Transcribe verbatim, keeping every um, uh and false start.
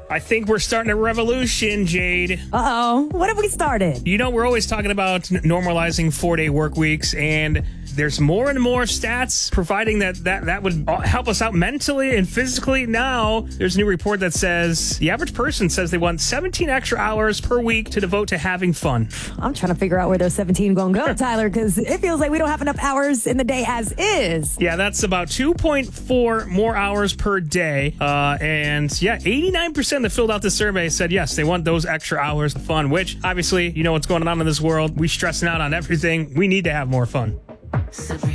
I think we're starting a revolution, Jade. Uh-oh. What have we started? You know, we're always talking about n- normalizing four-day work weeks, and there's more and more stats providing that, that that would help us out mentally and physically. Now, there's a new report that says the average person says they want seventeen extra hours per week to devote to having fun. I'm trying to figure out where those seventeen going to go, Tyler, because it feels like we don't have enough hours in the day as is. Yeah, that's about two point four more hours per day. Uh, and yeah, eighty-nine percent that filled out the survey said yes, they want those extra hours of fun, which obviously, you know what's going on in this world. We stressing out on everything. We need to have more fun.